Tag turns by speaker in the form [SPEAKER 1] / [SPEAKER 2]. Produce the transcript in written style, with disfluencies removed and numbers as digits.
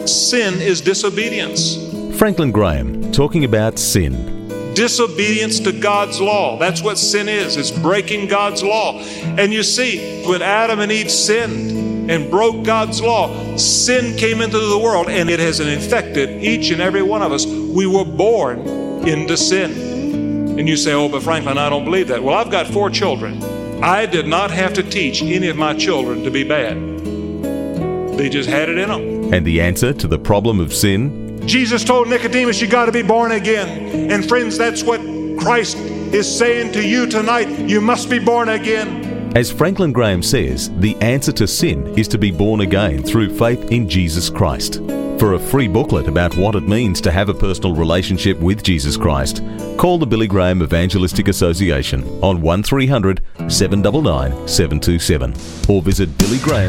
[SPEAKER 1] sin is disobedience.
[SPEAKER 2] Franklin Graham talking about sin.
[SPEAKER 1] Disobedience to God's law. That's what sin is. It's breaking God's law. And you see, when Adam and Eve sinned and broke God's law, sin came into the world, and it has infected each and every one of us. We were born into sin. And you say, oh, but Franklin, I don't believe that. Well, I've got 4 children. I did not have to teach any of my children to be bad. They just had it in them.
[SPEAKER 2] And the answer to the problem of sin?
[SPEAKER 1] Jesus told Nicodemus, you got to be born again. And friends, that's what Christ is saying to you tonight. You must be born again.
[SPEAKER 2] As Franklin Graham says, the answer to sin is to be born again through faith in Jesus Christ. For a free booklet about what it means to have a personal relationship with Jesus Christ, call the Billy Graham Evangelistic Association on 1300 799 727 or visit Billy Graham